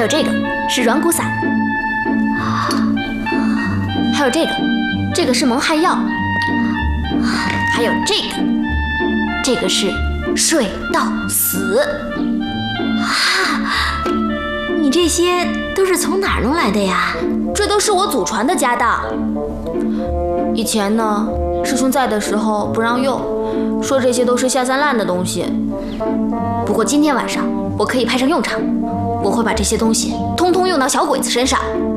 有这个是软骨散，还有这个是蒙汗药，还有这个是睡到死。 你这些都是从哪儿弄来的呀？ 这都是我祖传的家当。以前呢，师兄在的时候不让用，说这些都是下三滥的东西。不过今天晚上我可以派上用场，我会把这些东西通通用到小鬼子身上。